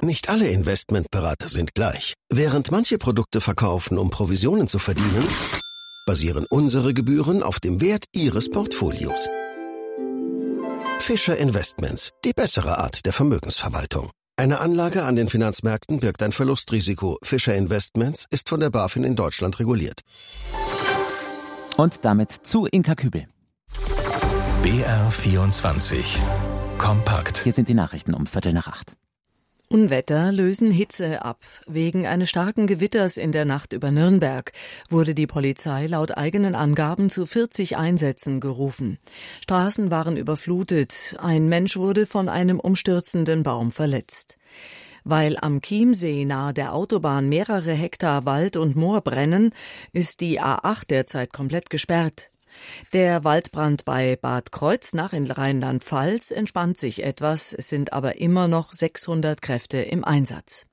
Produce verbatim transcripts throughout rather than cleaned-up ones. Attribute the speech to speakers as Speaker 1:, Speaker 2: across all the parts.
Speaker 1: Nicht alle Investmentberater sind gleich. Während manche Produkte verkaufen, um Provisionen zu verdienen, basieren unsere Gebühren auf dem Wert Ihres Portfolios. Fischer Investments, die bessere Art der Vermögensverwaltung. Eine Anlage an den Finanzmärkten birgt ein Verlustrisiko. Fischer Investments ist von der BaFin in Deutschland reguliert.
Speaker 2: Und damit zu Inka Kübel.
Speaker 3: B R vierundzwanzig. Kompakt.
Speaker 2: Hier sind die Nachrichten um Viertel nach acht.
Speaker 4: Unwetter lösen Hitze ab. Wegen eines starken Gewitters in der Nacht über Nürnberg wurde die Polizei laut eigenen Angaben zu vierzig Einsätzen gerufen. Straßen waren überflutet. Ein Mensch wurde von einem umstürzenden Baum verletzt. Weil am Chiemsee nahe der Autobahn mehrere Hektar Wald und Moor brennen, ist die A acht derzeit komplett gesperrt. Der Waldbrand bei Bad Kreuznach in Rheinland-Pfalz entspannt sich etwas, es sind aber immer noch sechshundert Kräfte im Einsatz.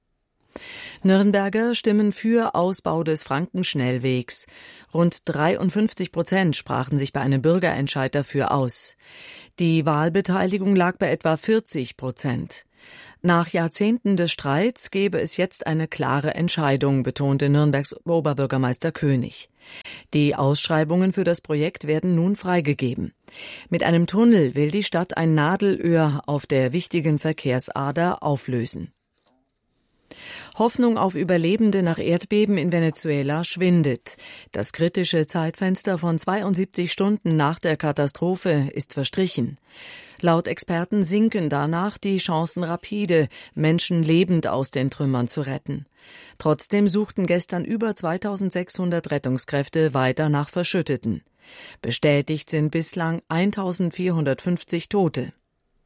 Speaker 4: Nürnberger stimmen für Ausbau des Frankenschnellwegs. Rund dreiundfünfzig Prozent sprachen sich bei einem Bürgerentscheid dafür aus. Die Wahlbeteiligung lag bei etwa vierzig Prozent. Nach Jahrzehnten des Streits gebe es jetzt eine klare Entscheidung, betonte Nürnbergs Oberbürgermeister König. Die Ausschreibungen für das Projekt werden nun freigegeben. Mit einem Tunnel will die Stadt ein Nadelöhr auf der wichtigen Verkehrsader auflösen. Hoffnung auf Überlebende nach Erdbeben in Venezuela schwindet. Das kritische Zeitfenster von zweiundsiebzig Stunden nach der Katastrophe ist verstrichen. Laut Experten sinken danach die Chancen rapide, Menschen lebend aus den Trümmern zu retten. Trotzdem suchten gestern über zweitausendsechshundert Rettungskräfte weiter nach Verschütteten. Bestätigt sind bislang eintausendvierhundertfünfzig Tote.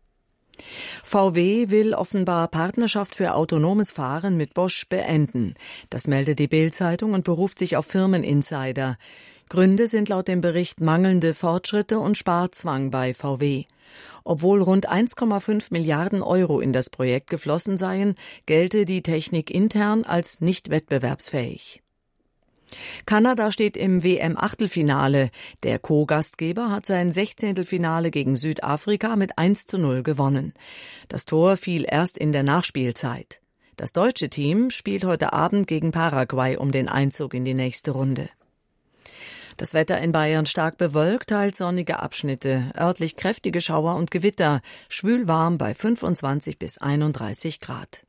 Speaker 4: V W will offenbar Partnerschaft für autonomes Fahren mit Bosch beenden. Das meldet die Bild-Zeitung und beruft sich auf Firmeninsider. Gründe sind laut dem Bericht mangelnde Fortschritte und Sparzwang bei V W. Obwohl rund eins Komma fünf Milliarden Euro in das Projekt geflossen seien, gelte die Technik intern als nicht wettbewerbsfähig. Kanada steht im W M-Achtelfinale. Der Co-Gastgeber hat sein Sechzehntelfinale gegen Südafrika mit eins zu null gewonnen. Das Tor fiel erst in der Nachspielzeit. Das deutsche Team spielt heute Abend gegen Paraguay um den Einzug in die nächste Runde. Das Wetter in Bayern stark bewölkt, teils sonnige Abschnitte, örtlich kräftige Schauer und Gewitter, schwül warm bei fünfundzwanzig bis einunddreißig Grad.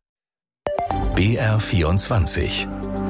Speaker 3: B R vierundzwanzig.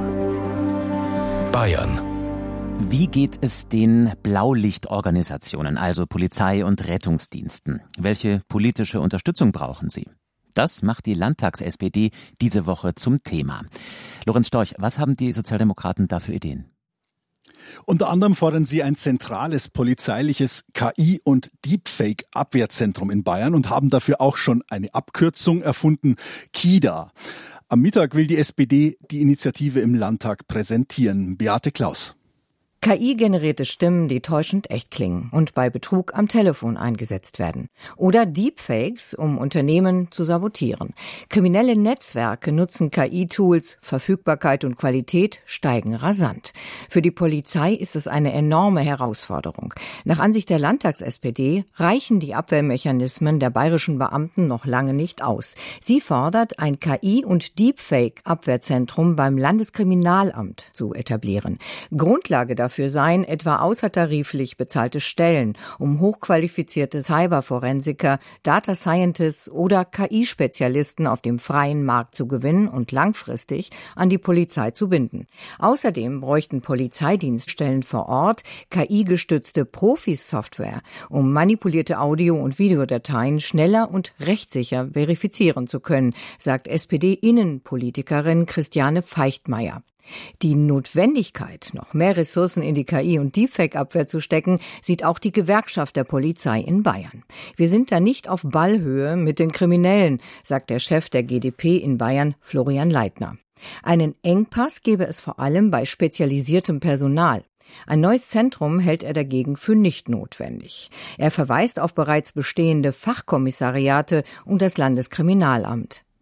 Speaker 3: Bayern.
Speaker 2: Wie geht es den Blaulichtorganisationen, also Polizei und Rettungsdiensten? Welche politische Unterstützung brauchen sie? Das macht die Landtags-S P D diese Woche zum Thema. Lorenz Storch, was haben die Sozialdemokraten da für Ideen?
Speaker 5: Unter anderem fordern sie ein zentrales polizeiliches K I- und Deepfake-Abwehrzentrum in Bayern und haben dafür auch schon eine Abkürzung erfunden, KIDA. Am Mittag will die S P D die Initiative im Landtag präsentieren. Beate Klaus.
Speaker 6: K I-generierte Stimmen, die täuschend echt klingen und bei Betrug am Telefon eingesetzt werden. Oder Deepfakes, um Unternehmen zu sabotieren. Kriminelle Netzwerke nutzen K I-Tools, Verfügbarkeit und Qualität steigen rasant. Für die Polizei ist es eine enorme Herausforderung. Nach Ansicht der Landtags-S P D reichen die Abwehrmechanismen der bayerischen Beamten noch lange nicht aus. Sie fordert, ein K I- und Deepfake-Abwehrzentrum beim Landeskriminalamt zu etablieren. Grundlage dafür Dafür seien etwa außertariflich bezahlte Stellen, um hochqualifizierte Cyberforensiker, Data Scientists oder K I-Spezialisten auf dem freien Markt zu gewinnen und langfristig an die Polizei zu binden. Außerdem bräuchten Polizeidienststellen vor Ort K I-gestützte Profis-Software, um manipulierte Audio- und Videodateien schneller und rechtssicher verifizieren zu können, sagt S P D-Innenpolitikerin Christiane Feichtmeier. Die Notwendigkeit, noch mehr Ressourcen in die K I- und Deepfake-Abwehr zu stecken, sieht auch die Gewerkschaft der Polizei in Bayern. Wir sind da nicht auf Ballhöhe mit den Kriminellen, sagt der Chef der G D P in Bayern, Florian Leitner. Einen Engpass gebe es vor allem bei spezialisiertem Personal. Ein neues Zentrum hält er dagegen für nicht notwendig. Er verweist auf bereits bestehende Fachkommissariate und das Landeskriminalamt.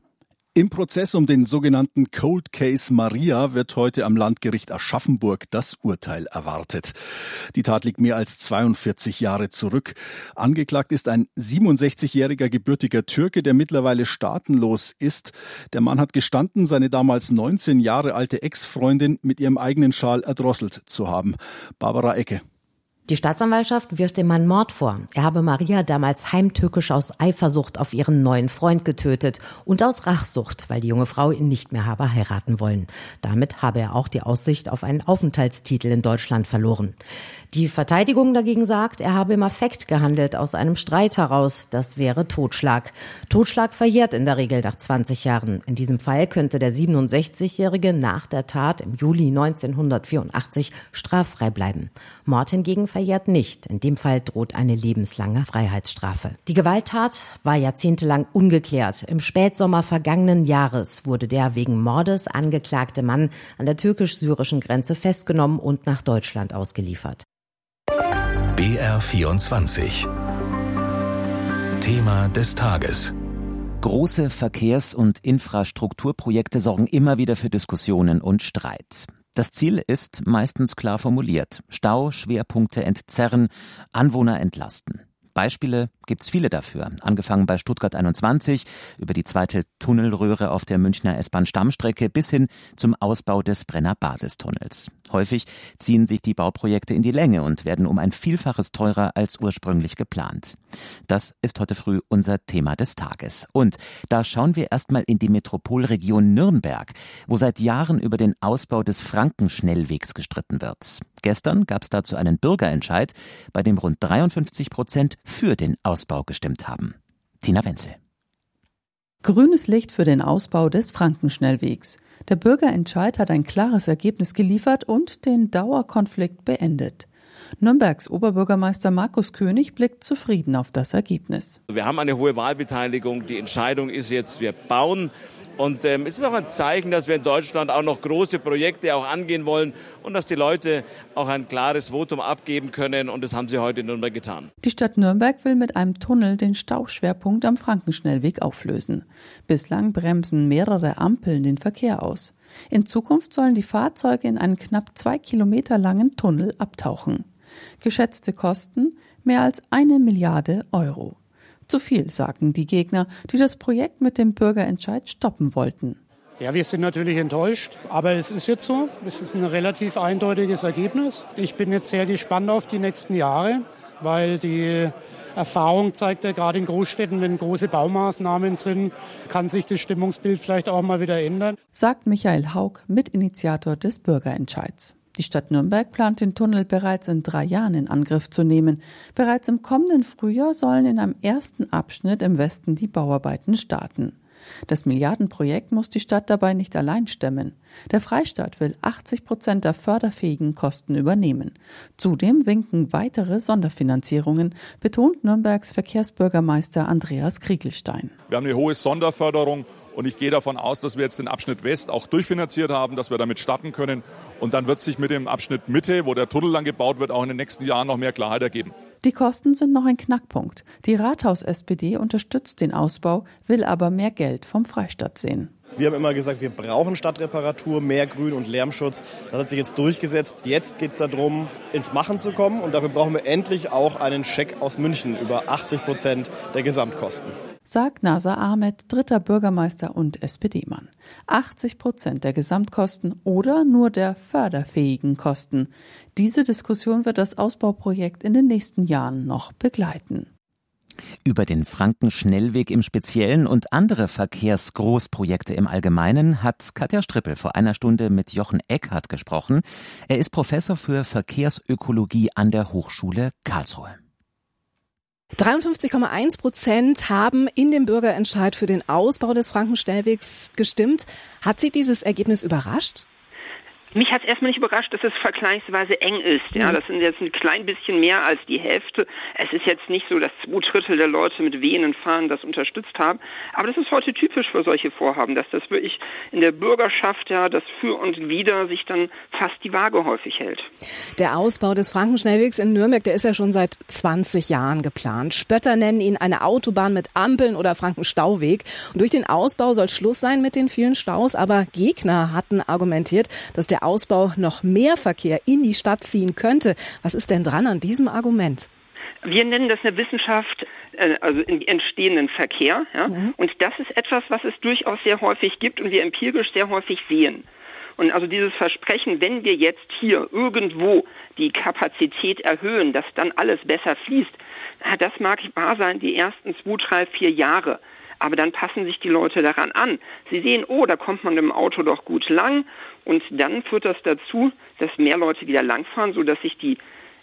Speaker 5: Im Prozess um den sogenannten Cold Case Maria wird heute am Landgericht Aschaffenburg das Urteil erwartet. Die Tat liegt mehr als zweiundvierzig Jahre zurück. Angeklagt ist ein siebenundsechzigjähriger gebürtiger Türke, der mittlerweile staatenlos ist. Der Mann hat gestanden, seine damals neunzehn Jahre alte Ex-Freundin mit ihrem eigenen Schal erdrosselt zu haben. Barbara Ecke.
Speaker 7: Die Staatsanwaltschaft wirft dem Mann Mord vor. Er habe Maria damals heimtückisch aus Eifersucht auf ihren neuen Freund getötet und aus Rachsucht, weil die junge Frau ihn nicht mehr habe heiraten wollen. Damit habe er auch die Aussicht auf einen Aufenthaltstitel in Deutschland verloren. Die Verteidigung dagegen sagt, er habe im Affekt gehandelt, aus einem Streit heraus. Das wäre Totschlag. Totschlag verjährt in der Regel nach zwanzig Jahren. In diesem Fall könnte der siebenundsechzigjährige nach der Tat im Juli neunzehnhundertvierundachtzig straffrei bleiben. Mord hingegen verjährt nicht. In dem Fall droht eine lebenslange Freiheitsstrafe. Die Gewalttat war jahrzehntelang ungeklärt. Im Spätsommer vergangenen Jahres wurde der wegen Mordes angeklagte Mann an der türkisch-syrischen Grenze festgenommen und nach Deutschland ausgeliefert.
Speaker 3: B R vierundzwanzig. Thema des Tages.
Speaker 2: Große Verkehrs- und Infrastrukturprojekte sorgen immer wieder für Diskussionen und Streit. Das Ziel ist meistens klar formuliert. Stauschwerpunkte entzerren, Anwohner entlasten. Beispiele gibt's viele dafür. Angefangen bei Stuttgart einundzwanzig, über die zweite Tunnelröhre auf der Münchner S-Bahn-Stammstrecke bis hin zum Ausbau des Brenner Basistunnels. Häufig ziehen sich die Bauprojekte in die Länge und werden um ein Vielfaches teurer als ursprünglich geplant. Das ist heute früh unser Thema des Tages. Und da schauen wir erstmal in die Metropolregion Nürnberg, wo seit Jahren über den Ausbau des Frankenschnellwegs gestritten wird. Gestern gab es dazu einen Bürgerentscheid, bei dem rund dreiundfünfzig Prozent für den Ausbau gestimmt haben. Tina Wenzel.
Speaker 8: Grünes Licht für den Ausbau des Frankenschnellwegs. Der Bürgerentscheid hat ein klares Ergebnis geliefert und den Dauerkonflikt beendet. Nürnbergs Oberbürgermeister Markus König blickt zufrieden auf das Ergebnis.
Speaker 9: Wir haben eine hohe Wahlbeteiligung. Die Entscheidung ist jetzt, wir bauen. Und ähm, es ist auch ein Zeichen, dass wir in Deutschland auch noch große Projekte auch angehen wollen und dass die Leute auch ein klares Votum abgeben können. Und das haben sie heute in Nürnberg getan.
Speaker 8: Die Stadt Nürnberg will mit einem Tunnel den Stauschwerpunkt am Frankenschnellweg auflösen. Bislang bremsen mehrere Ampeln den Verkehr aus. In Zukunft sollen die Fahrzeuge in einen knapp zwei Kilometer langen Tunnel abtauchen. Geschätzte Kosten mehr als eine Milliarde Euro. Zu viel, sagen die Gegner, die das Projekt mit dem Bürgerentscheid stoppen wollten.
Speaker 10: Ja, wir sind natürlich enttäuscht, aber es ist jetzt so. Es ist ein relativ eindeutiges Ergebnis. Ich bin jetzt sehr gespannt auf die nächsten Jahre, weil die Erfahrung zeigt ja gerade in Großstädten, wenn große Baumaßnahmen sind, kann sich das Stimmungsbild vielleicht auch mal wieder ändern.
Speaker 8: Sagt Michael Haug, Mitinitiator des Bürgerentscheids. Die Stadt Nürnberg plant den Tunnel bereits in drei Jahren in Angriff zu nehmen. Bereits im kommenden Frühjahr sollen in einem ersten Abschnitt im Westen die Bauarbeiten starten. Das Milliardenprojekt muss die Stadt dabei nicht allein stemmen. Der Freistaat will achtzig Prozent der förderfähigen Kosten übernehmen. Zudem winken weitere Sonderfinanzierungen, betont Nürnbergs Verkehrsbürgermeister Andreas Kriegelstein.
Speaker 11: Wir haben eine hohe Sonderförderung. Und ich gehe davon aus, dass wir jetzt den Abschnitt West auch durchfinanziert haben, dass wir damit starten können. Und dann wird sich mit dem Abschnitt Mitte, wo der Tunnel lang gebaut wird, auch in den nächsten Jahren noch mehr Klarheit ergeben.
Speaker 8: Die Kosten sind noch ein Knackpunkt. Die Rathaus-S P D unterstützt den Ausbau, will aber mehr Geld vom Freistaat sehen.
Speaker 12: Wir haben immer gesagt, wir brauchen Stadtreparatur, mehr Grün- und Lärmschutz. Das hat sich jetzt durchgesetzt. Jetzt geht es darum, ins Machen zu kommen. Und dafür brauchen wir endlich auch einen Scheck aus München über achtzig Prozent der Gesamtkosten.
Speaker 8: Sagt Nasser Ahmed, dritter Bürgermeister und S P D-Mann. achtzig Prozent der Gesamtkosten oder nur der förderfähigen Kosten. Diese Diskussion wird das Ausbauprojekt in den nächsten Jahren noch begleiten.
Speaker 2: Über den Frankenschnellweg im Speziellen und andere Verkehrsgroßprojekte im Allgemeinen hat Katja Strippel vor einer Stunde mit Jochen Eckhardt gesprochen. Er ist Professor für Verkehrsökologie an der Hochschule Karlsruhe.
Speaker 13: dreiundfünfzig Komma eins Prozent haben in dem Bürgerentscheid für den Ausbau des Frankenschnellwegs gestimmt. Hat Sie dieses Ergebnis überrascht?
Speaker 14: Mich hat es erstmal nicht überrascht, dass es vergleichsweise eng ist. Ja, das sind jetzt ein klein bisschen mehr als die Hälfte. Es ist jetzt nicht so, dass zwei Drittel der Leute mit wehenden Fahnen das unterstützt haben. Aber das ist heute typisch für solche Vorhaben, dass das wirklich in der Bürgerschaft ja das Für und Wider sich dann fast die Waage häufig hält.
Speaker 13: Der Ausbau des Frankenschnellwegs in Nürnberg, der ist ja schon seit zwanzig Jahren geplant. Spötter nennen ihn eine Autobahn mit Ampeln oder Frankenstauweg. Und durch den Ausbau soll Schluss sein mit den vielen Staus. Aber Gegner hatten argumentiert, dass der Ausbau noch mehr Verkehr in die Stadt ziehen könnte. Was ist denn dran an diesem Argument?
Speaker 14: Wir nennen das in der Wissenschaft äh, also in entstehenden Verkehr. Ja? Mhm. Und das ist etwas, was es durchaus sehr häufig gibt und wir empirisch sehr häufig sehen. Und also dieses Versprechen, wenn wir jetzt hier irgendwo die Kapazität erhöhen, dass dann alles besser fließt, das mag wahr sein, die ersten zwei, drei, vier Jahre. Aber dann passen sich die Leute daran an. Sie sehen, oh, da kommt man mit dem Auto doch gut lang. Und dann führt das dazu, dass mehr Leute wieder langfahren, sodass sich die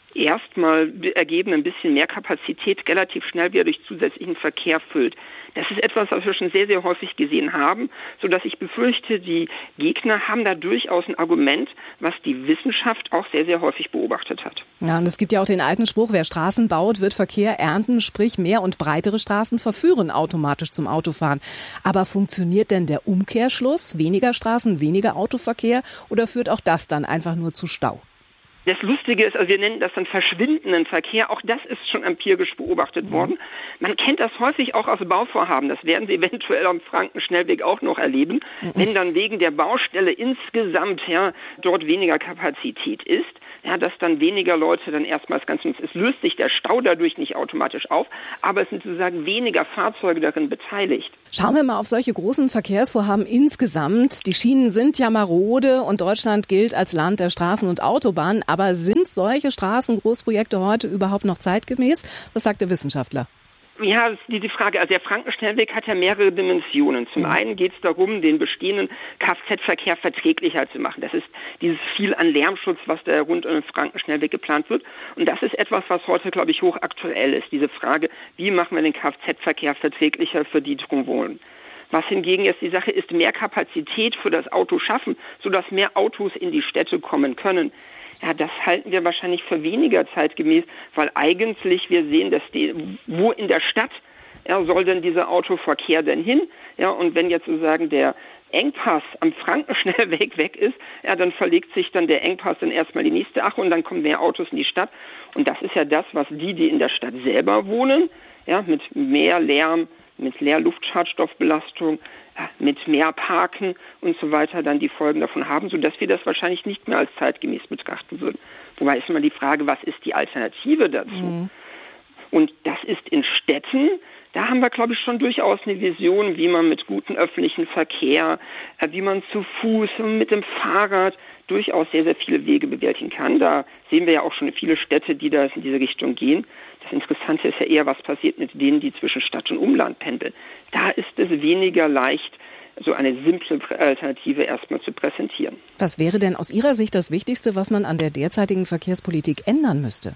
Speaker 14: erstmal ergeben ein bisschen mehr Kapazität relativ schnell wieder durch zusätzlichen Verkehr füllt. Das ist etwas, was wir schon sehr, sehr häufig gesehen haben, sodass ich befürchte, die Gegner haben da durchaus ein Argument, was die Wissenschaft auch sehr, sehr häufig beobachtet hat.
Speaker 13: Ja, und es gibt ja auch den alten Spruch, wer Straßen baut, wird Verkehr ernten, sprich mehr und breitere Straßen verführen automatisch zum Autofahren. Aber funktioniert denn der Umkehrschluss, weniger Straßen, weniger Autoverkehr, oder führt auch das dann einfach nur zu Stau?
Speaker 14: Das Lustige ist, also wir nennen das dann verschwindenden Verkehr, auch das ist schon empirisch beobachtet worden. Man kennt das häufig auch aus Bauvorhaben, das werden Sie eventuell am Frankenschnellweg auch noch erleben, wenn dann wegen der Baustelle insgesamt ja dort weniger Kapazität ist, ja, dass dann weniger Leute dann erstmals ganz nutzen. Es löst sich der Stau dadurch nicht automatisch auf, aber es sind sozusagen weniger Fahrzeuge darin beteiligt.
Speaker 13: Schauen wir mal auf solche großen Verkehrsvorhaben insgesamt. Die Schienen sind ja marode und Deutschland gilt als Land der Straßen und Autobahnen. Aber sind solche Straßengroßprojekte heute überhaupt noch zeitgemäß? Was sagt der Wissenschaftler?
Speaker 14: Ja, das ist die Frage. Also der Frankenschnellweg hat ja mehrere Dimensionen. Zum
Speaker 13: Mhm.
Speaker 14: einen geht es darum, den bestehenden Kfz-Verkehr verträglicher zu machen. Das ist dieses viel an Lärmschutz, was da rund um den Frankenschnellweg geplant wird. Und das ist etwas, was heute, glaube ich, hochaktuell ist. Diese Frage, wie machen wir den Kfz-Verkehr verträglicher für die, die drum wohnen. Was hingegen jetzt die Sache ist, mehr Kapazität für das Auto schaffen, sodass mehr Autos in die Städte kommen können. Ja, das halten wir wahrscheinlich für weniger zeitgemäß, weil eigentlich wir sehen, dass die, wo in der Stadt ja, soll denn dieser Autoverkehr denn hin? Ja, und wenn jetzt sozusagen der Engpass am Frankenschnellweg weg ist, ja, dann verlegt sich dann der Engpass dann erstmal die nächste Ache und dann kommen mehr Autos in die Stadt. Und das ist ja das, was die, die in der Stadt selber wohnen, ja, mit mehr Lärm, mit Leerluftschadstoffbelastung, ja, mit mehr Parken und so weiter dann die Folgen davon haben, sodass wir das wahrscheinlich nicht mehr als zeitgemäß betrachten würden. Wobei ist immer die Frage, was ist die Alternative dazu? Mhm. Und das ist in Städten, da haben wir, glaube ich, schon durchaus eine Vision, wie man mit gutem öffentlichen Verkehr, wie man zu Fuß und mit dem Fahrrad durchaus sehr, sehr viele Wege bewältigen kann. Da sehen wir ja auch schon viele Städte, die da in diese Richtung gehen. Das Interessante ist ja eher, was passiert mit denen, die zwischen Stadt und Umland pendeln. Da ist es weniger leicht, so eine simple Alternative erstmal zu präsentieren.
Speaker 13: Was wäre denn aus Ihrer Sicht das Wichtigste, was man an der derzeitigen Verkehrspolitik ändern müsste?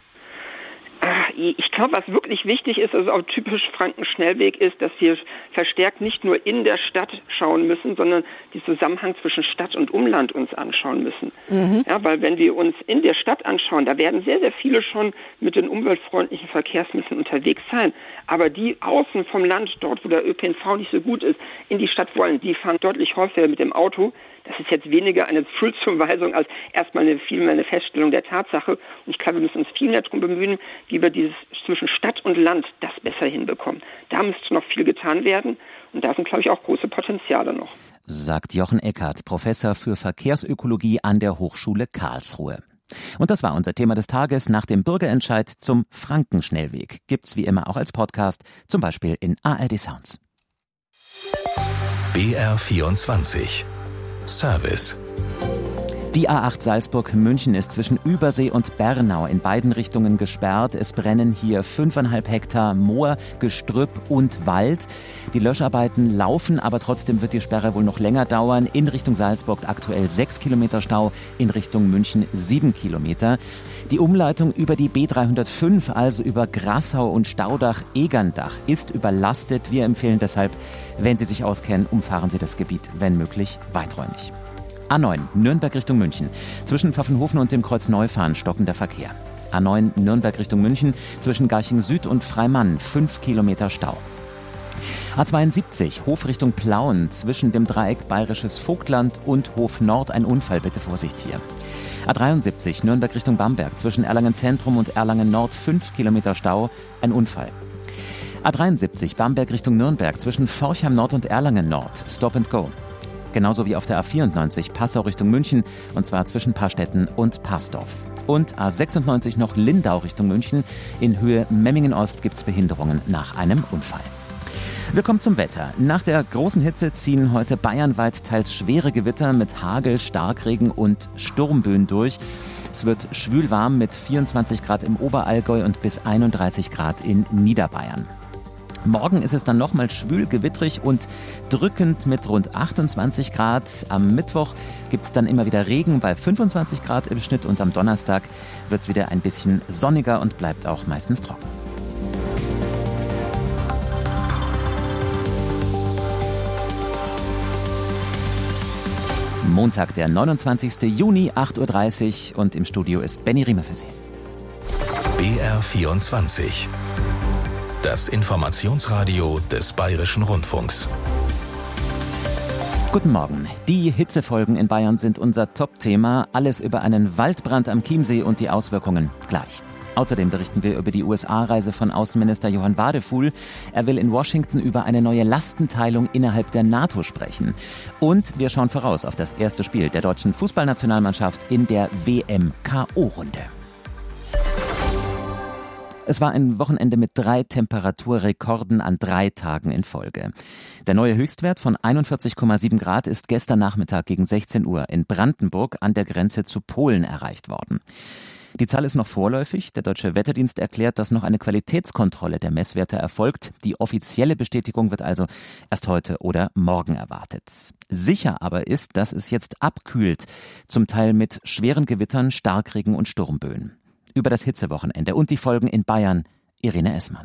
Speaker 14: Ich glaube, was wirklich wichtig ist, also auch typisch Frankenschnellweg ist, dass wir verstärkt nicht nur in der Stadt schauen müssen, sondern den Zusammenhang zwischen Stadt und Umland uns anschauen müssen. Mhm. Ja, weil wenn wir uns in der Stadt anschauen, da werden sehr, sehr viele schon mit den umweltfreundlichen Verkehrsmitteln unterwegs sein. Aber die außen vom Land, dort wo der Ö P N V nicht so gut ist, in die Stadt wollen, die fahren deutlich häufiger mit dem Auto. Das ist jetzt weniger eine Schuldzuweisung als erstmal eine, viel mehr eine Feststellung der Tatsache. Und ich glaube, wir müssen uns viel mehr darum bemühen, wie wir dieses zwischen Stadt und Land das besser hinbekommen. Da müsste noch viel getan werden. Und da sind, glaube ich, auch große Potenziale noch.
Speaker 2: Sagt Jochen Eckert, Professor für Verkehrsökologie an der Hochschule Karlsruhe. Und das war unser Thema des Tages. Nach dem Bürgerentscheid zum Frankenschnellweg gibt's wie immer auch als Podcast, zum Beispiel in A R D Sounds.
Speaker 3: B R vierundzwanzig Service.
Speaker 2: Die A acht Salzburg-München ist zwischen Übersee und Bernau in beiden Richtungen gesperrt. Es brennen hier fünfeinhalb Hektar Moor, Gestrüpp und Wald. Die Löscharbeiten laufen, aber trotzdem wird die Sperre wohl noch länger dauern. In Richtung Salzburg aktuell sechs Kilometer Stau, in Richtung München sieben Kilometer. Die Umleitung über die B dreihundertfünf, also über Grassau und Staudach-Egerndach, ist überlastet. Wir empfehlen deshalb, wenn Sie sich auskennen, umfahren Sie das Gebiet, wenn möglich, weiträumig. A neun, Nürnberg Richtung München. Zwischen Pfaffenhofen und dem Kreuz Neufahren stockender Verkehr. A neun, Nürnberg Richtung München. Zwischen Garching Süd und Freimann fünf Kilometer Stau. A zweiundsiebzig, Hof Richtung Plauen. Zwischen dem Dreieck Bayerisches Vogtland und Hof Nord ein Unfall. Bitte Vorsicht hier. A dreiundsiebzig, Nürnberg Richtung Bamberg. Zwischen Erlangen Zentrum und Erlangen Nord fünf Kilometer Stau. Ein Unfall. A dreiundsiebzig, Bamberg Richtung Nürnberg. Zwischen Forchheim Nord und Erlangen Nord. Stop and go. Genauso wie auf der A vierundneunzig, Passau Richtung München. Und zwar zwischen Parstetten und Parsdorf. Und A sechsundneunzig noch Lindau Richtung München. In Höhe Memmingen Ost gibt es Behinderungen nach einem Unfall. Wir kommen zum Wetter. Nach der großen Hitze ziehen heute bayernweit teils schwere Gewitter mit Hagel, Starkregen und Sturmböen durch. Es wird schwül warm mit vierundzwanzig Grad im Oberallgäu und bis einunddreißig Grad in Niederbayern. Morgen ist es dann nochmal schwül, gewittrig und drückend mit rund achtundzwanzig Grad. Am Mittwoch gibt es dann immer wieder Regen bei fünfundzwanzig Grad im Schnitt und am Donnerstag wird es wieder ein bisschen sonniger und bleibt auch meistens trocken. Montag, der neunundzwanzigster Juni, acht Uhr dreißig und im Studio ist Benny Riemer für Sie.
Speaker 3: B R vierundzwanzig. Das Informationsradio des Bayerischen Rundfunks.
Speaker 2: Guten Morgen. Die Hitzefolgen in Bayern sind unser Top-Thema. Alles über einen Waldbrand am Chiemsee und die Auswirkungen gleich. Außerdem berichten wir über die U S A-Reise von Außenminister Johann Wadefuhl. Er will in Washington über eine neue Lastenteilung innerhalb der NATO sprechen. Und wir schauen voraus auf das erste Spiel der deutschen Fußballnationalmannschaft in der W M-K O-Runde. Es war ein Wochenende mit drei Temperaturrekorden an drei Tagen in Folge. Der neue Höchstwert von einundvierzig Komma sieben Grad ist gestern Nachmittag gegen sechzehn Uhr in Brandenburg an der Grenze zu Polen erreicht worden. Die Zahl ist noch vorläufig. Der Deutsche Wetterdienst erklärt, dass noch eine Qualitätskontrolle der Messwerte erfolgt. Die offizielle Bestätigung wird also erst heute oder morgen erwartet. Sicher aber ist, dass es jetzt abkühlt, zum Teil mit schweren Gewittern, Starkregen und Sturmböen. Über das Hitzewochenende und die Folgen in Bayern, Irene Essmann.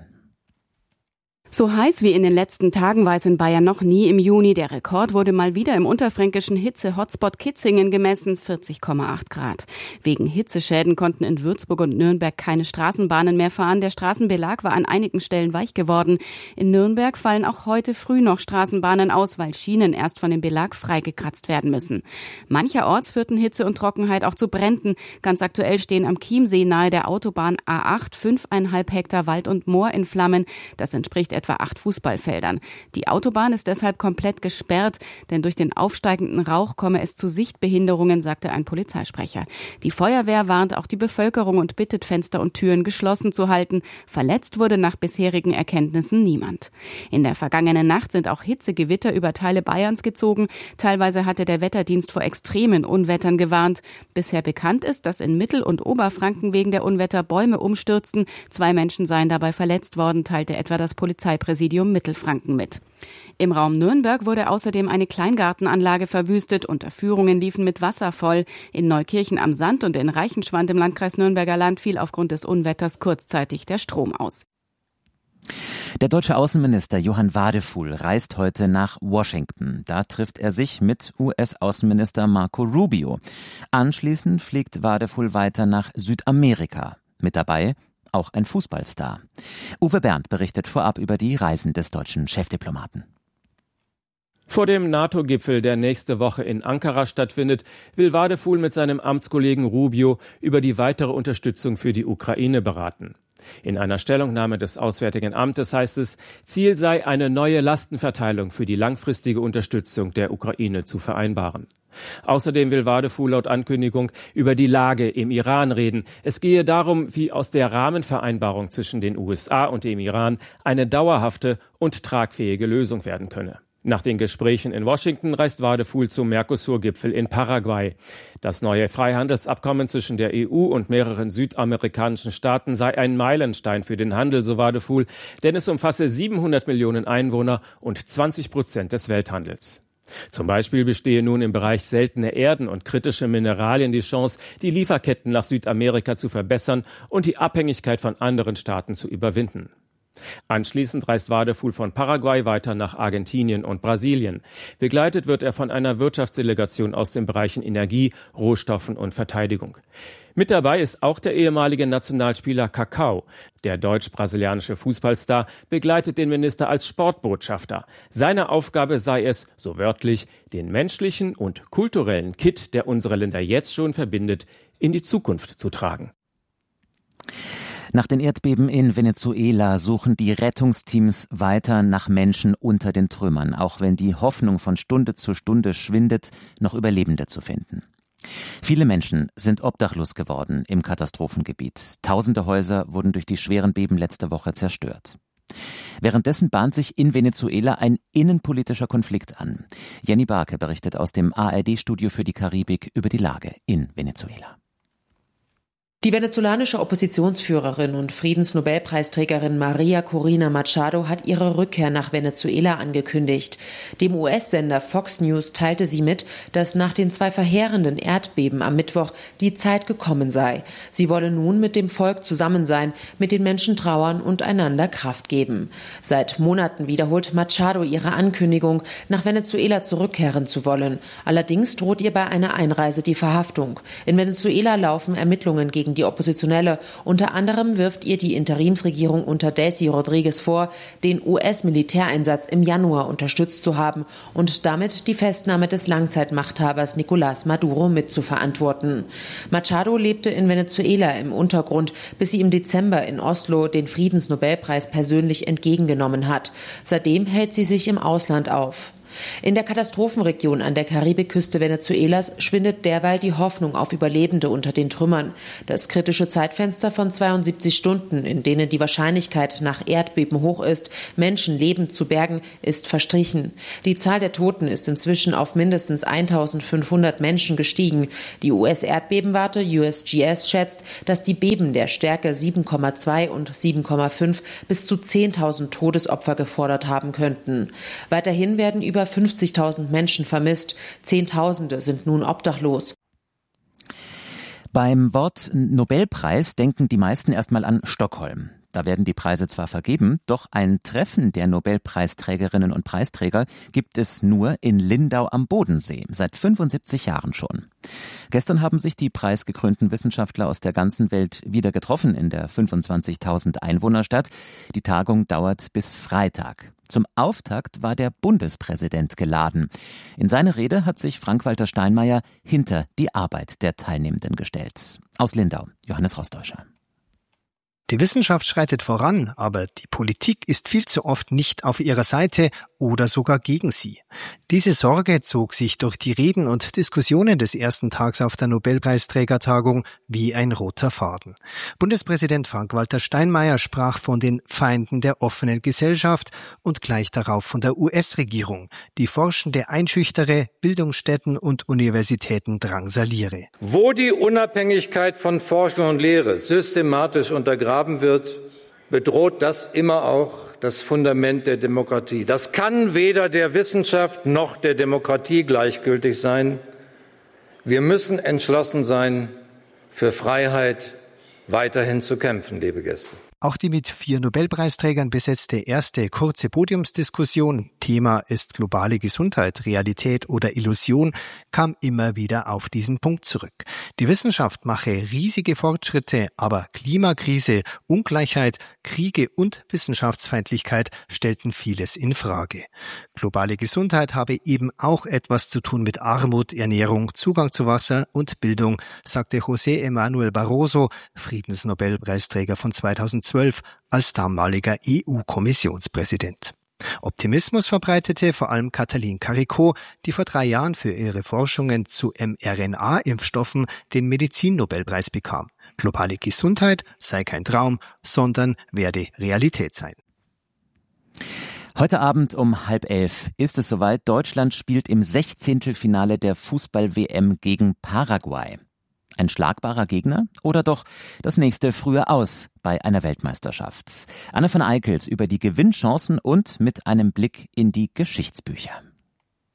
Speaker 15: So heiß wie in den letzten Tagen war es in Bayern noch nie im Juni. Der Rekord wurde mal wieder im unterfränkischen Hitze-Hotspot Kitzingen gemessen, vierzig Komma acht Grad. Wegen Hitzeschäden konnten in Würzburg und Nürnberg keine Straßenbahnen mehr fahren. Der Straßenbelag war an einigen Stellen weich geworden. In Nürnberg fallen auch heute früh noch Straßenbahnen aus, weil Schienen erst von dem Belag freigekratzt werden müssen. Mancherorts führten Hitze und Trockenheit auch zu Bränden. Ganz aktuell stehen am Chiemsee nahe der Autobahn A acht fünfeinhalb Hektar Wald und Moor in Flammen. Das entspricht etwa acht Fußballfeldern. Die Autobahn ist deshalb komplett gesperrt, denn durch den aufsteigenden Rauch komme es zu Sichtbehinderungen, sagte ein Polizeisprecher. Die Feuerwehr warnt auch die Bevölkerung und bittet, Fenster und Türen geschlossen zu halten. Verletzt wurde nach bisherigen Erkenntnissen niemand. In der vergangenen Nacht sind auch Hitzegewitter über Teile Bayerns gezogen. Teilweise hatte der Wetterdienst vor extremen Unwettern gewarnt. Bisher bekannt ist, dass in Mittel- und Oberfranken wegen der Unwetter Bäume umstürzten. Zwei Menschen seien dabei verletzt worden, teilte etwa das Polizeipräsidium Mittelfranken mit. Im Raum Nürnberg wurde außerdem eine Kleingartenanlage verwüstet. Unterführungen liefen mit Wasser voll. In Neukirchen am Sand und in Reichenschwand im Landkreis Nürnberger Land fiel aufgrund des Unwetters kurzzeitig der Strom aus.
Speaker 2: Der deutsche Außenminister Johann Wadefuhl reist heute nach Washington. Da trifft er sich mit U S-Außenminister Marco Rubio. Anschließend fliegt Wadefuhl weiter nach Südamerika. Mit dabei auch ein Fußballstar. Uwe Berndt berichtet vorab über die Reisen des deutschen Chefdiplomaten.
Speaker 16: Vor dem NATO-Gipfel, der nächste Woche in Ankara stattfindet, will Wadefuhl mit seinem Amtskollegen Rubio über die weitere Unterstützung für die Ukraine beraten. In einer Stellungnahme des Auswärtigen Amtes heißt es, Ziel sei, eine neue Lastenverteilung für die langfristige Unterstützung der Ukraine zu vereinbaren. Außerdem will Wadefuhl laut Ankündigung über die Lage im Iran reden. Es gehe darum, wie aus der Rahmenvereinbarung zwischen den U S A und dem Iran eine dauerhafte und tragfähige Lösung werden könne. Nach den Gesprächen in Washington reist Wadefuhl zum Mercosur-Gipfel in Paraguay. Das neue Freihandelsabkommen zwischen der E U und mehreren südamerikanischen Staaten sei ein Meilenstein für den Handel, so Wadefuhl, denn es umfasse siebenhundert Millionen Einwohner und zwanzig Prozent des Welthandels. Zum Beispiel bestehe nun im Bereich seltene Erden und kritische Mineralien die Chance, die Lieferketten nach Südamerika zu verbessern und die Abhängigkeit von anderen Staaten zu überwinden. Anschließend reist Wadefuhl von Paraguay weiter nach Argentinien und Brasilien. Begleitet wird er von einer Wirtschaftsdelegation aus den Bereichen Energie, Rohstoffen und Verteidigung. Mit dabei ist auch der ehemalige Nationalspieler Kaká. Der deutsch-brasilianische Fußballstar begleitet den Minister als Sportbotschafter. Seine Aufgabe sei es, so wörtlich, den menschlichen und kulturellen Kitt, der unsere Länder jetzt schon verbindet, in die Zukunft zu tragen.
Speaker 2: Nach den Erdbeben in Venezuela suchen die Rettungsteams weiter nach Menschen unter den Trümmern, auch wenn die Hoffnung von Stunde zu Stunde schwindet, noch Überlebende zu finden. Viele Menschen sind obdachlos geworden im Katastrophengebiet. Tausende Häuser wurden durch die schweren Beben letzte Woche zerstört. Währenddessen bahnt sich in Venezuela ein innenpolitischer Konflikt an. Jenny Barke berichtet aus dem A R D-Studio für die Karibik über die Lage in Venezuela.
Speaker 17: Die venezolanische Oppositionsführerin und Friedensnobelpreisträgerin Maria Corina Machado hat ihre Rückkehr nach Venezuela angekündigt. Dem U S-Sender Fox News teilte sie mit, dass nach den zwei verheerenden Erdbeben am Mittwoch die Zeit gekommen sei. Sie wolle nun mit dem Volk zusammen sein, mit den Menschen trauern und einander Kraft geben. Seit Monaten wiederholt Machado ihre Ankündigung, nach Venezuela zurückkehren zu wollen. Allerdings droht ihr bei einer Einreise die Verhaftung. In Venezuela laufen Ermittlungen gegen die Oppositionelle. Unter anderem wirft ihr die Interimsregierung unter Delcy Rodriguez vor, den U S-Militäreinsatz im Januar unterstützt zu haben und damit die Festnahme des Langzeitmachthabers Nicolás Maduro mitzuverantworten. Machado lebte in Venezuela im Untergrund, bis sie im Dezember in Oslo den Friedensnobelpreis persönlich entgegengenommen hat. Seitdem hält sie sich im Ausland auf. In der Katastrophenregion an der Karibikküste Venezuelas schwindet derweil die Hoffnung auf Überlebende unter den Trümmern. Das kritische Zeitfenster von zweiundsiebzig Stunden, in denen die Wahrscheinlichkeit nach Erdbeben hoch ist, Menschen lebend zu bergen, ist verstrichen. Die Zahl der Toten ist inzwischen auf mindestens eintausendfünfhundert Menschen gestiegen. Die U S-Erdbebenwarte U S G S schätzt, dass die Beben der Stärke sieben Komma zwei und sieben Komma fünf bis zu zehntausend Todesopfer gefordert haben könnten. Weiterhin werden über fünfzigtausend Menschen vermisst. Zehntausende sind nun obdachlos.
Speaker 2: Beim Wort Nobelpreis denken die meisten erstmal an Stockholm. Da werden die Preise zwar vergeben, doch ein Treffen der Nobelpreisträgerinnen und Preisträger gibt es nur in Lindau am Bodensee, seit fünfundsiebzig Jahren schon. Gestern haben sich die preisgekrönten Wissenschaftler aus der ganzen Welt wieder getroffen in der fünfundzwanzigtausend Einwohnerstadt. Die Tagung dauert bis Freitag. Zum Auftakt war der Bundespräsident geladen. In seiner Rede hat sich Frank-Walter Steinmeier hinter die Arbeit der Teilnehmenden gestellt. Aus Lindau, Johannes Rostäuscher.
Speaker 18: Die Wissenschaft schreitet voran, aber die Politik ist viel zu oft nicht auf ihrer Seite oder sogar gegen sie. Diese Sorge zog sich durch die Reden und Diskussionen des ersten Tags auf der Nobelpreisträgertagung wie ein roter Faden. Bundespräsident Frank-Walter Steinmeier sprach von den Feinden der offenen Gesellschaft und gleich darauf von der U S-Regierung, die Forschende einschüchtere, Bildungsstätten und Universitäten drangsaliere.
Speaker 19: Wo die Unabhängigkeit von Forschung und Lehre systematisch untergraben wird, bedroht das immer auch das Fundament der Demokratie. Das kann weder der Wissenschaft noch der Demokratie gleichgültig sein. Wir müssen entschlossen sein, für Freiheit weiterhin zu kämpfen, liebe Gäste.
Speaker 18: Auch die mit vier Nobelpreisträgern besetzte erste kurze Podiumsdiskussion, Thema ist globale Gesundheit, Realität oder Illusion, kam immer wieder auf diesen Punkt zurück. Die Wissenschaft mache riesige Fortschritte, aber Klimakrise, Ungleichheit, Kriege und Wissenschaftsfeindlichkeit stellten vieles in Frage. Globale Gesundheit habe eben auch etwas zu tun mit Armut, Ernährung, Zugang zu Wasser und Bildung, sagte José Emanuel Barroso, Friedensnobelpreisträger von zweitausendzwölf, als damaliger E U-Kommissionspräsident. Optimismus verbreitete vor allem Katalin Karikó, die vor drei Jahren für ihre Forschungen zu mRNA-Impfstoffen den Medizinnobelpreis bekam. Globale Gesundheit sei kein Traum, sondern werde Realität sein.
Speaker 2: Heute Abend um halb elf ist es soweit. Deutschland spielt im Sechzehntelfinale der Fußball-W M gegen Paraguay. Ein schlagbarer Gegner oder doch das nächste frühe Aus bei einer Weltmeisterschaft? Anne von Eickels über die Gewinnchancen und mit einem Blick in die Geschichtsbücher.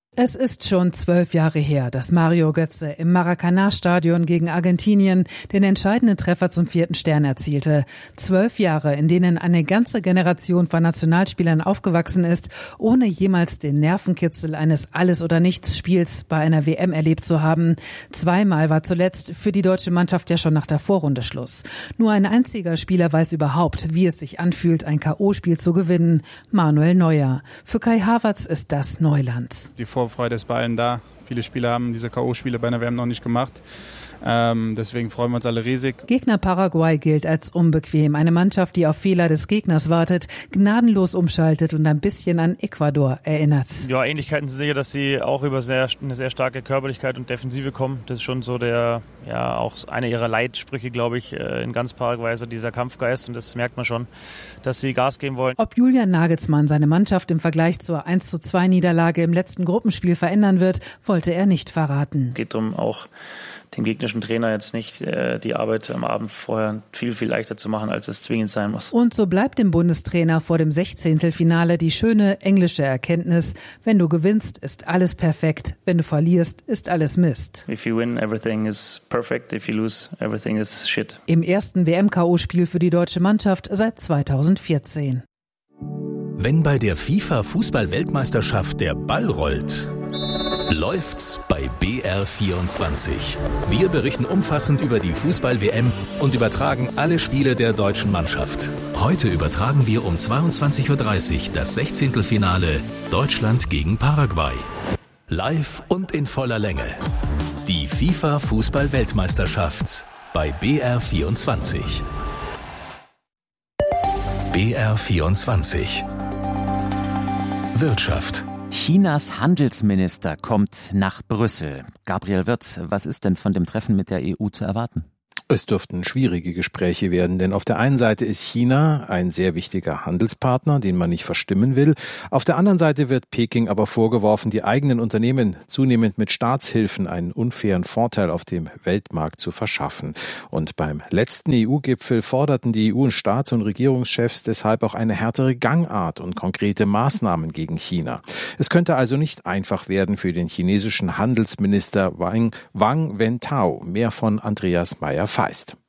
Speaker 20: Es ist schon zwölf Jahre her, dass Mario Götze im Maracanã-Stadion gegen Argentinien den entscheidenden Treffer zum vierten Stern erzielte. Zwölf Jahre, in denen eine ganze Generation von Nationalspielern aufgewachsen ist, ohne jemals den Nervenkitzel eines Alles-oder-Nichts-Spiels bei einer W M erlebt zu haben. Zweimal war zuletzt für die deutsche Mannschaft ja schon nach der Vorrunde Schluss. Nur ein einziger Spieler weiß überhaupt, wie es sich anfühlt, ein K O-Spiel zu gewinnen. Manuel Neuer. Für Kai Havertz ist das Neuland.
Speaker 21: Die Vorfreude ist bei allen da. Viele Spieler haben diese K O-Spiele bei einer W M noch nicht gemacht. Ähm, deswegen freuen wir uns alle riesig.
Speaker 20: Gegner Paraguay gilt als unbequem. Eine Mannschaft, die auf Fehler des Gegners wartet, gnadenlos umschaltet und ein bisschen an Ecuador erinnert.
Speaker 22: Ja, Ähnlichkeiten sind sicher, dass sie auch über sehr, eine sehr starke Körperlichkeit und Defensive kommen. Das ist schon so der, ja, auch einer ihrer Leitsprüche, glaube ich, in ganz Paraguay, so dieser Kampfgeist. Und das merkt man schon, dass sie Gas geben wollen.
Speaker 20: Ob Julian Nagelsmann seine Mannschaft im Vergleich zur eins zu zwei Niederlage im letzten Gruppenspiel verändern wird, wollte er nicht verraten.
Speaker 22: Es geht darum, auch dem gegnerischen Trainer jetzt nicht äh, die Arbeit am Abend vorher viel, viel leichter zu machen, als es zwingend sein muss.
Speaker 20: Und so bleibt dem Bundestrainer vor dem Sechzehntelfinale die schöne englische Erkenntnis: Wenn du gewinnst, ist alles perfekt. Wenn du verlierst, ist alles Mist.
Speaker 22: If you win, everything is perfect. If you lose, everything is shit.
Speaker 20: Im ersten W M-K O-Spiel für die deutsche Mannschaft seit zweitausendvierzehn.
Speaker 3: Wenn bei der FIFA-Fußball-Weltmeisterschaft der Ball rollt, läuft's bei B R vierundzwanzig. Wir berichten umfassend über die Fußball-W M und übertragen alle Spiele der deutschen Mannschaft. Heute übertragen wir um zweiundzwanzig Uhr dreißig das Sechzehntelfinale Deutschland gegen Paraguay. Live und in voller Länge. Die FIFA-Fußball-Weltmeisterschaft bei B R vierundzwanzig. B R vierundzwanzig. Wirtschaft.
Speaker 2: Chinas Handelsminister kommt nach Brüssel. Gabriel Wirth, was ist denn von dem Treffen mit der E U zu erwarten?
Speaker 23: Es dürften schwierige Gespräche werden, denn auf der einen Seite ist China ein sehr wichtiger Handelspartner, den man nicht verstimmen will. Auf der anderen Seite wird Peking aber vorgeworfen, die eigenen Unternehmen zunehmend mit Staatshilfen einen unfairen Vorteil auf dem Weltmarkt zu verschaffen. Und beim letzten E U-Gipfel forderten die E U-Staats- und Regierungschefs deshalb auch eine härtere Gangart und konkrete Maßnahmen gegen China. Es könnte also nicht einfach werden für den chinesischen Handelsminister Wang, Wang Wentao. Mehr von Andreas Meyer-Feist.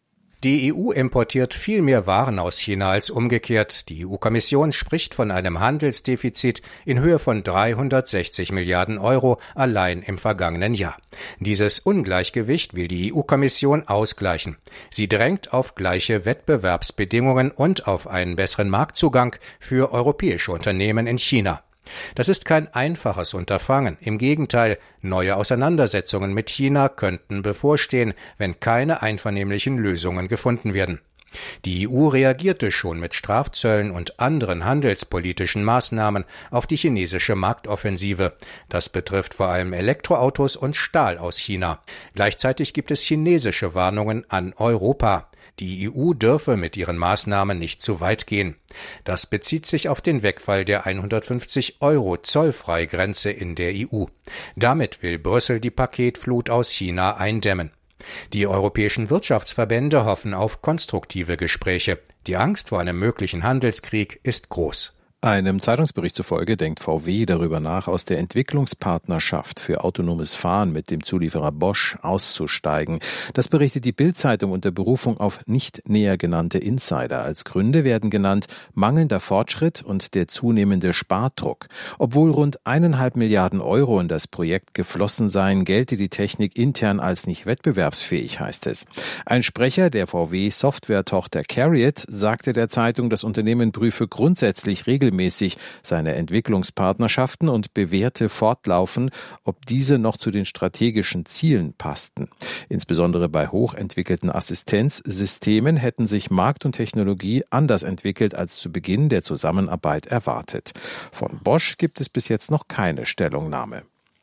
Speaker 24: Die E U importiert viel mehr Waren aus China als umgekehrt. Die E U-Kommission spricht von einem Handelsdefizit in Höhe von dreihundertsechzig Milliarden Euro allein im vergangenen Jahr. Dieses Ungleichgewicht will die E U-Kommission ausgleichen. Sie drängt auf gleiche Wettbewerbsbedingungen und auf einen besseren Marktzugang für europäische Unternehmen in China. Das ist kein einfaches Unterfangen. Im Gegenteil, neue Auseinandersetzungen mit China könnten bevorstehen, wenn keine einvernehmlichen Lösungen gefunden werden. Die E U reagierte schon mit Strafzöllen und anderen handelspolitischen Maßnahmen auf die chinesische Marktoffensive. Das betrifft vor allem Elektroautos und Stahl aus China. Gleichzeitig gibt es chinesische Warnungen an Europa. Die E U dürfe mit ihren Maßnahmen nicht zu weit gehen. Das bezieht sich auf den Wegfall der hundertfünfzig Euro Zollfreigrenze in der E U. Damit will Brüssel die Paketflut aus China eindämmen. Die europäischen Wirtschaftsverbände hoffen auf konstruktive Gespräche. Die Angst vor einem möglichen Handelskrieg ist groß.
Speaker 23: Einem Zeitungsbericht zufolge denkt V W darüber nach, aus der Entwicklungspartnerschaft für autonomes Fahren mit dem Zulieferer Bosch auszusteigen. Das berichtet die Bild-Zeitung unter Berufung auf nicht näher genannte Insider. Als Gründe werden genannt mangelnder Fortschritt und der zunehmende Spardruck. Obwohl rund eineinhalb Milliarden Euro in das Projekt geflossen seien, gelte die Technik intern als nicht wettbewerbsfähig, heißt es. Ein Sprecher der V W-Software-Tochter Cariad sagte der Zeitung, das Unternehmen prüfe grundsätzlich regelmäßig regelmäßig seine Entwicklungspartnerschaften und bewährte fortlaufend, ob diese noch zu den strategischen Zielen passten. Insbesondere bei hochentwickelten Assistenzsystemen hätten sich Markt und Technologie anders entwickelt als zu Beginn der Zusammenarbeit erwartet. Von Bosch gibt es bis jetzt noch keine Stellungnahme.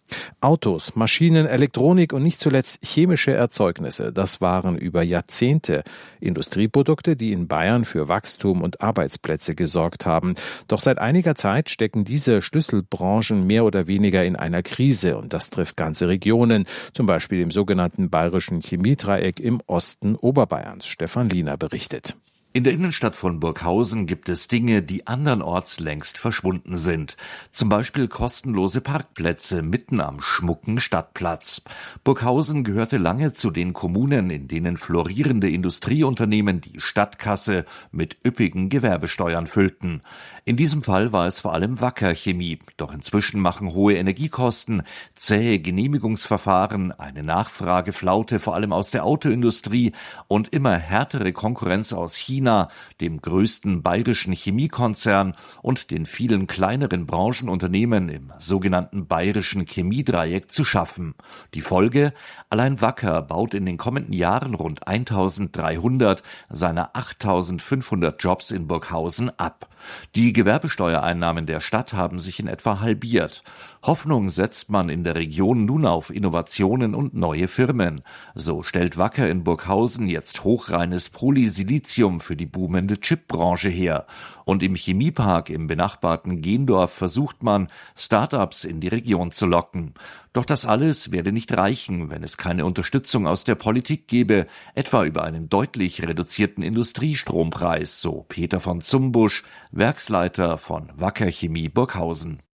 Speaker 23: Autos, Maschinen, Elektronik und nicht zuletzt chemische Erzeugnisse, das waren über Jahrzehnte Industrieprodukte, die in Bayern für Wachstum und Arbeitsplätze gesorgt haben. Doch seit einiger Zeit stecken diese Schlüsselbranchen mehr oder weniger in einer Krise und das trifft ganze Regionen, zum Beispiel im sogenannten bayerischen Chemiedreieck im Osten Oberbayerns. Stefan Liener berichtet.
Speaker 1: In der Innenstadt von Burghausen gibt es Dinge, die andernorts längst verschwunden sind. Zum Beispiel kostenlose Parkplätze mitten am schmucken Stadtplatz. Burghausen gehörte lange zu den Kommunen, in denen florierende Industrieunternehmen die Stadtkasse mit üppigen Gewerbesteuern füllten. In diesem Fall war es vor allem Wacker Chemie. Doch inzwischen machen hohe Energiekosten, zähe Genehmigungsverfahren, eine Nachfrageflaute vor allem aus der Autoindustrie und immer härtere Konkurrenz aus China, dem größten bayerischen Chemiekonzern, und den vielen kleineren Branchenunternehmen im sogenannten bayerischen Chemiedreieck zu schaffen. Die Folge? Allein Wacker baut in den kommenden Jahren rund eintausenddreihundert seiner achttausendfünfhundert Jobs in Burghausen ab. Die Gewerbesteuereinnahmen der Stadt haben sich in etwa halbiert. Hoffnung setzt man in der Region nun auf Innovationen und neue Firmen. So stellt Wacker in Burghausen jetzt hochreines Polysilizium für die boomende Chipbranche her. Und im Chemiepark im benachbarten Gendorf versucht man, Start-ups in die Region zu locken. Doch das alles werde nicht reichen, wenn es keine Unterstützung aus der Politik gäbe, etwa über einen deutlich reduzierten Industriestrompreis, so Peter von Zumbusch, Werksleiter von Wacker Chemie Burghausen.